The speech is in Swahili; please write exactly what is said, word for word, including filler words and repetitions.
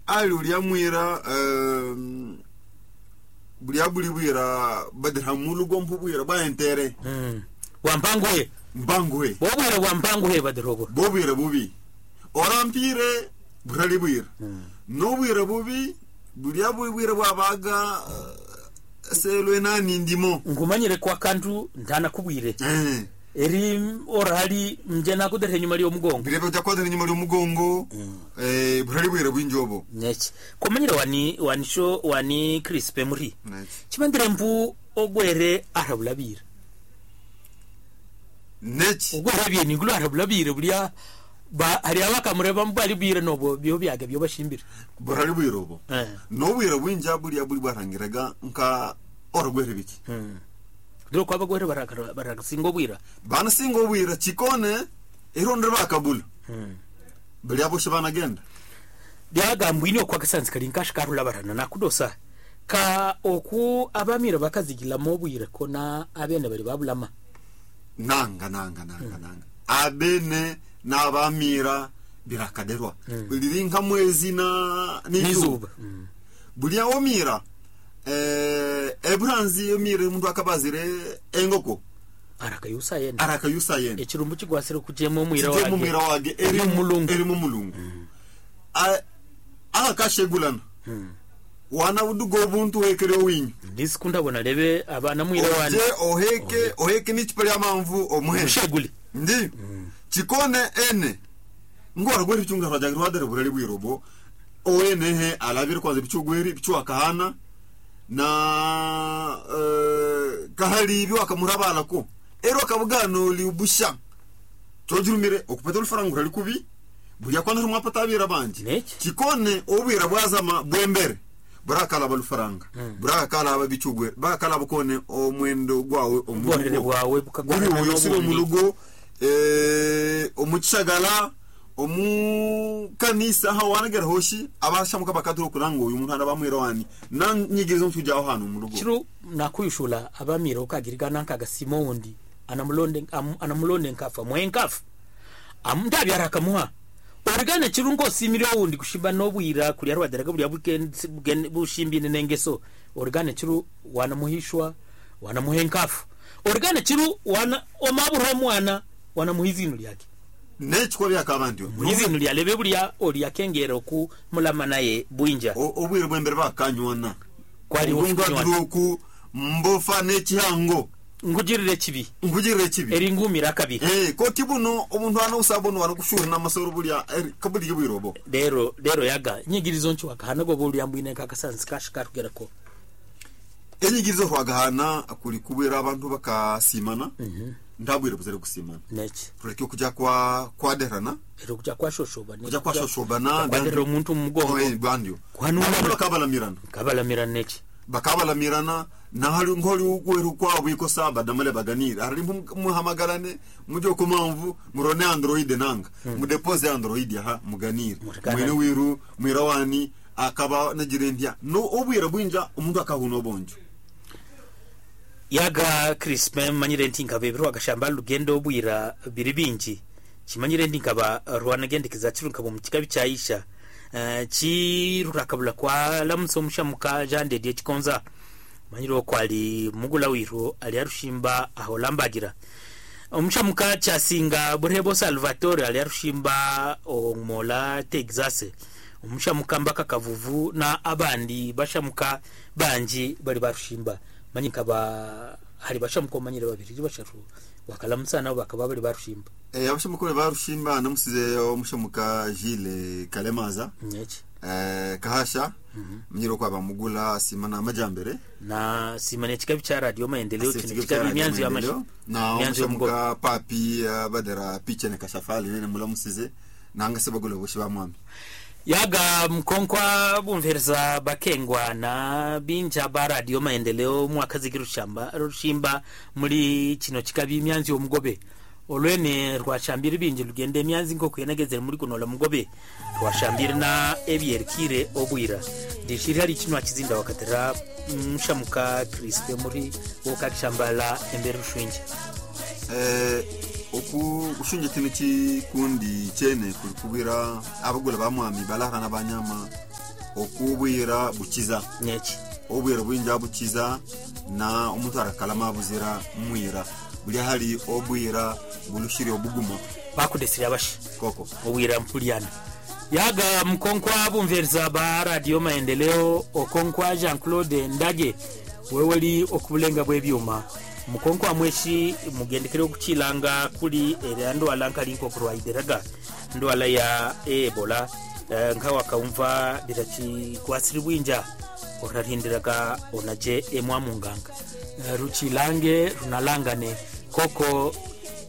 ali ulyamwira um bulyabuli bwira badra mulugo mpubwira ba entere mm wampangwe mbangwe bobwira wampangwe badrogo bobwira bubi orampire burali bwira mm. no bwira bubi bulyabu bwira bwabaga uh, selwe nani ndimo ngumanyire kwa kantu ndana kubwire eh eri orali mjena kudere nyuma liyo mugongo birebe utakoze nyuma liyo mugongo mm. eh burali bwira bwinjobo nechi komanyire wani wani show wani crispe muri nechi chimandire mpu ogwere arabulabira nechi ogwere ni gulo arabulabira bulya ba hari abakamureba mbali bwire nobo byo byaga byo bashimbira burali bwira obo eh no bwira bwinja bulya buli barangiraga nka orogwere biki mm dro kwa bagwere baraka baraka singo bwira bana singo bwira chikone irondera bakabula mm bulya bo shibana genda byaga mbwini kwa kasanzi kali nkashikarula barana nakudosa ka oku abamira bakazigila mo bwira kona abene bali babulama nanga nanga nanga mm. nanga abene n'abamira birakaderwa mm. biri nka mwezi na nizuba mm. bulya omira eh ebranzi yomire umuntu akabazire engoko arakayusa yene arakayusa yene ekirumbu kigwasire kujemo mwira wage mwira wage eri mulungu eri mulungu mm. a akashegulana mm. wana udugo buntu wekere winyu ndisikunda bona lebe abana mwira wani je oheke oh. oheke ni chipali amamvu omuhe sheguli ndi mm. chikone ene ngora gweri chunga rajagiri wadere burali bwirobo oene he alabiri kwanza bichugweri bichwa kahana na uh, kahali ibi wakamurabala ko ero akabugano liubusha tojurumire okupata urufaranga rali kubi burya kwanza rumwapatabira banje chikone obwira bwazama bwembere burakala balufaranga mm. burakala ababichugwe bakala bakone omwendo gwawe omwendo gwawe bukagwana no sibo mulugo eh omuchagala omu kanisa hawanagera hoshi abashamuka bakaturu kurango uyu muntu abamwira wani nanyigirizo ntujyaho hano mu rugo kiro nakuyushula abamira ukagirigana nkagasimo wundi anamulonde anamulonde nkafa mwenkafa amndabi arakamuha organa kirungo simire wundi kushimba nobwira kuri arwadaraga buri weekend bushimbine nengeso organa kiru wanamuhishwa wanamuhenkafu organa kiru wana omabura mwana wanamuhizinu lyake nechiko byakabandiyo muhizinu lyalebe buriya oli yakengera ku mulama naye bwinja obwire bwembere bakanywana kwali woku mbofa nechihango ngujirire kibi ngujirire kibi eri ngumira kabiri eh ko kibuno umuntu ana usabono wana kushura namasoro buriya kabiri yibwirobo dero dero yaga nyigirizo nchi wakahana go buriya mbwine kakasansi kashika kugera ko enyigirizo hwagahana akuri kubera abantu bakasimana mhm ndabwire buzere gusimana neki tureke kujya kwa kwaderana ero kujya kwa shoshoba ne kujya kwa shoshoba na kwadero umuntu mugongo eh bandio kwanu bakabalamirana kabalamirana neki bakabalamirana na hari ngori ugweru kwa bwiko saba damale baganira hari muhamagarane mujyo kumamvu murone android nanga hmm. mudepose android ha muganira mwene wiru mwirawani akaba nagirendia no obwira bwinja umuntu akahuno bonjo yaga Crispin manyire ntinka bebiro agashamba lugendo obwira biribinji kimanyire ndinkaba rwana gendikiza kirunka mu kikabi cyayisha uh, ki rurakabula kwa lamso mushamuka jande die kikonza manyiro kwali mugula wiro ali arushimba aho lambagira omushamuka chasinga burebo Salvatore ali arushimba omola Texas omushamuka mbaka kavuvu na abandi bashamuka banji bali barushimba manyika ba hari bashamuko manyire babiri bashatu wakalamusana bakaba bali barushimba eh abashamuko barushimba namusize omushamuka Gilles Kalemaza nyechi eh kahasha mm -hmm. kwa bamugula simana amajambere na simana kikabi cha radio maendeleo kikabi myanzi ya mashi na omushamuka papi uh, badera piche ne kashafali ne mulamusize nanga sebagula boshi bamwami yaga mkonkwa bumvereza bakengwa na binja ba radio maendeleo mwakazi kirushamba rushimba muri kino kikabi myanzi omugobe olwene rwashambira binje lugende myanzi ngo kwenagezera muri kunola mugobe rwashambira na ebyerkire obwira dishiri hari kino akizinda wakatera mushamuka Crispin muri okakishambala embere rushwinje eh oku ushunje tiniki kundi chene kubira abagula bamwami balara na banyama okubwira bukiza neki obwira bwinja bukiza na omuntu arakalama buzira mwira buli hali obwira bulushiri obuguma bakudesira abashi koko obwira mpuliana yaga mkonkwa bumverza ba radio maendeleo okonkwa Jean Claude Ndage weweli okubulenga bwebyuma mukonkwa mweshi mugendekere okuchilanga kuli erando alanka linko kurwaideraga ndo ala ya Ebola uh, nkawa kaumva birachi kwasiri bwinja orarindiraga onaje emwa munganga uh, ruchilange runalangane koko